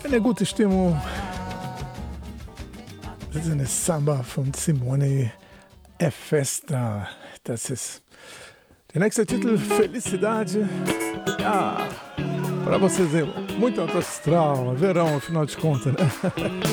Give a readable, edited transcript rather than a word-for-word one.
Eine gute Stimmung. Das ist eine Samba von Simone e Festa. Das ist der nächste Titel, Felicidade. Ah, para vocês é muito alto astral, verão, afinal de contas, né?